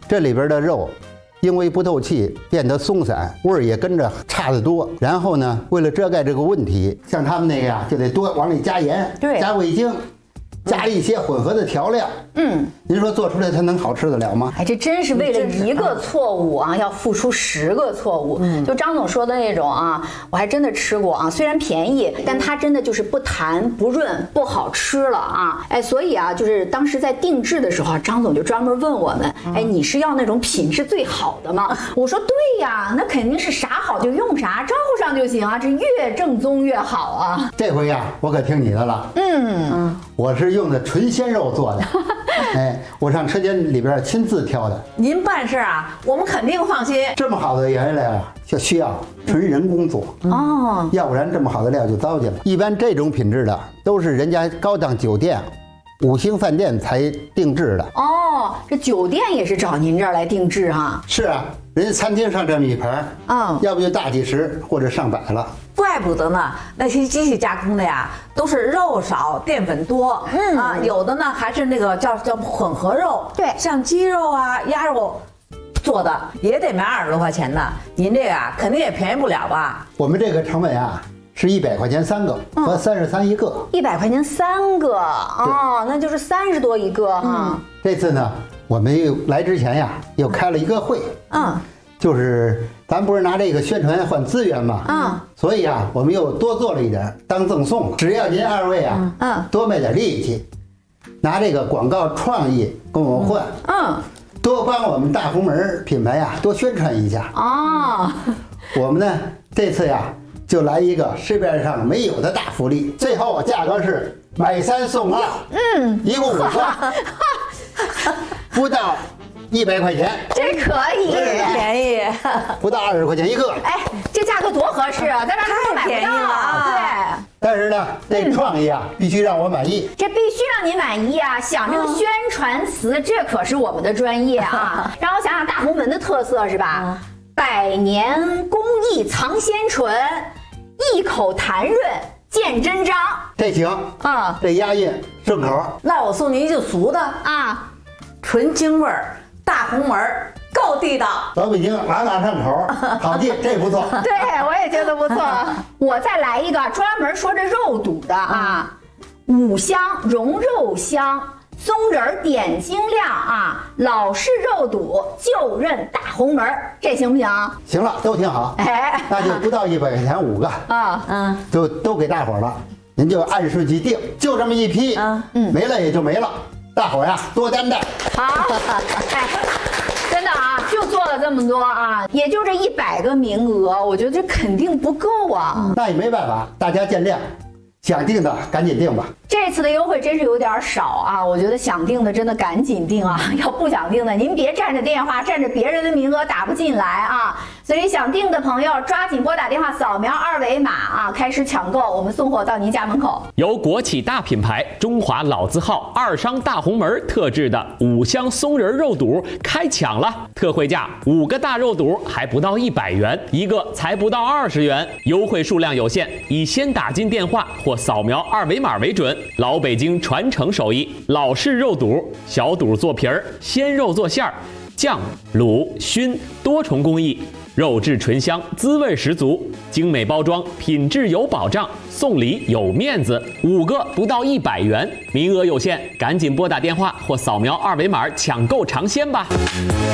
这里边的肉因为不透气变得松散，味儿也跟着差得多。然后呢，为了遮盖这个问题，像他们那个呀，就得多往里加盐， 对， 加味精，加一些混合的调料。您说做出来它能好吃得了吗？ 哎，这真是为了一个错误啊，要付出10个错误。就张总说的那种啊，我还真的吃过啊，虽然便宜，但它真的就是不弹不润，不好吃了啊。哎，所以啊，就是当时在定制的时候，张总就专门问我们，哎，你是要那种品质最好的吗？我说对呀，那肯定是啥好就用啥，招呼上就行啊，这越正宗越好啊。 这回呀，我可听你的了。我是用的纯鲜肉做的。哎，我上车间里边亲自挑的。 您办事啊，我们肯定放心。 这么好的原料啊，就需要纯人工做哦， 要不然这么好的料就糟践了。一般这种品质的都是人家高档酒店、5星饭店才定制的。 哦，这酒店也是找您这儿来定制哈？ 是啊，人家餐厅上这么一盘，要不就大几十或者上百了。 怪不得呢，那些机器加工的呀，都是肉少淀粉多，有的呢还是那个叫混合肉， 对， 像鸡肉啊、鸭肉做的也得卖20多块钱呢。您这个啊，肯定也便宜不了吧？ 我们这个成本啊是100块钱3个和33一个。 100块钱3个哦，那就是30多一个哈。 这次呢，我们又来之前呀，又开了一个会，就是咱不是拿这个宣传换资源嘛，所以啊，我们又多做了一点当赠送了。只要您2位啊，多卖点力气，拿这个广告创意跟我们换，多帮我们大红门品牌呀多宣传一下。我们呢这次呀就来一个市面上没有的大福利，最后价格是买3送2，一共5个，不到100块钱， 这可以， 便宜， 不到20块钱一个。 哎，这价格多合适啊，在外面都买不到啊。对。 但是呢，这创意啊，必须让我满意。 这必须让您满意啊！想这个宣传词，这可是我们的专业啊。让我想想大红门的特色是吧？100年工艺藏鲜醇，一口弹润见真章。 这行啊，这押韵顺口。 那我送您一句俗的啊，纯京味儿。大红门够地道， 老北京朗朗上口，好记，这不错。 对，我也觉得不错。我再来一个专门说这肉肚的啊，5香蓉肉香，松仁点睛亮啊，老式肉肚就认大红门，这行不行？ 行了，都挺好。哎，那就不到100块钱5个啊，都给大伙了，您就按顺序定，就这么一批，没了也就没了。大伙呀，多担待。 好，哎，真的啊，就做了这么多啊，也就这100个名额，我觉得这肯定不够啊。 那也没办法，大家见谅，想定的赶紧定吧。 这次的优惠真是有点少啊，我觉得想定的真的赶紧定啊，要不想定的您别占着电话，占着别人的名额打不进来啊。所以想定的朋友抓紧拨打电话，扫描2维码啊，开始抢购，我们送货到您家门口。 由国企大品牌中华老字号2商大红门特制的5香松仁肉肚开抢了，特惠价5个大肉肚还不到100元，一个才不到20元，优惠数量有限，以先打进电话或扫描2维码为准。老北京传承手艺，老式肉肚，小肚做皮儿，鲜肉做馅儿，酱、卤、熏多重工艺，肉质醇香，滋味十足，精美包装，品质有保障，送礼有面子，5个不到100元，名额有限，赶紧拨打电话或扫描2维码抢购尝鲜吧。